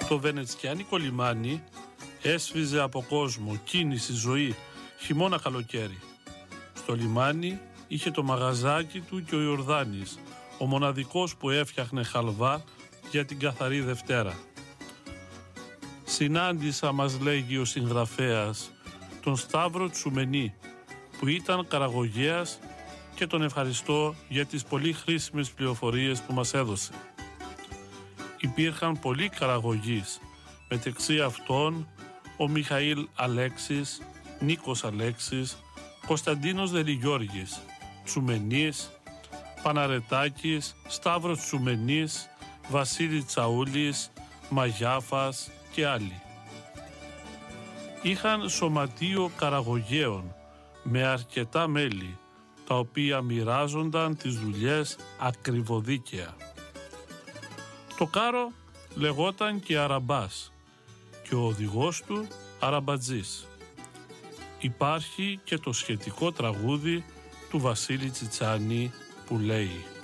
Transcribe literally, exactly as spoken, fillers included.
Το βενετσιάνικο λιμάνι έσφιζε από κόσμο, κίνηση, ζωή, χειμώνα καλοκαίρι. Στο λιμάνι είχε το μαγαζάκι του και ο Ιορδάνης, ο μοναδικός που έφτιαχνε χαλβά για την καθαρή Δευτέρα. Συνάντησα, μας λέγει ο συγγραφέας, τον Σταύρο Τσουμενή, που ήταν καραγωγέας, και τον ευχαριστώ για τις πολύ χρήσιμες πληροφορίες που μας έδωσε. Υπήρχαν πολλοί καραγωγείς, μεταξύ αυτών ο Μιχαήλ Αλέξης, Νίκος Αλέξης, Κωνσταντίνος Δελιγιώργης, Τσουμενής, Παναρετάκης, Σταύρος Τσουμενής, Βασίλη Τσαούλης, Μαγιάφας και άλλοι. Είχαν σωματείο καραγωγέων με αρκετά μέλη, τα οποία μοιράζονταν τις δουλειές ακριβοδίκαια. Το κάρο λεγόταν και Αραμπάς και ο οδηγός του Αραμπατζής. Υπάρχει και το σχετικό τραγούδι του Βασίλη Τσιτσάνη που λέει